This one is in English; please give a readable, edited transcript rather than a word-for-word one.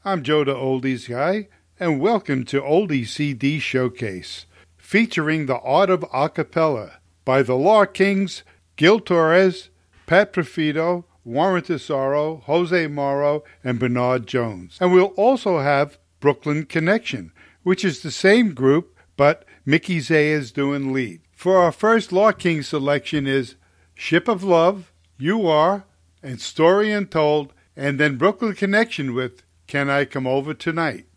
I'm Joe the Oldies Guy, and welcome to Oldie CD Showcase, featuring the Art of Acapella by the Law Kings, Gil Torres, Pat Profito, Warren Tesoro, Jose Morrow, and Bernard Jones. And we'll also have Brooklyn Connection, which is the same group, but Mickey Zay is doing lead. For our first Law King selection is Ship of Love, You Are, and Story Untold, and then Brooklyn Connection with Can I Come Over Tonight?